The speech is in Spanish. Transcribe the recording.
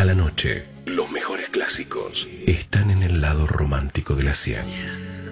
A la noche, los mejores clásicos están en el lado romántico de la 100.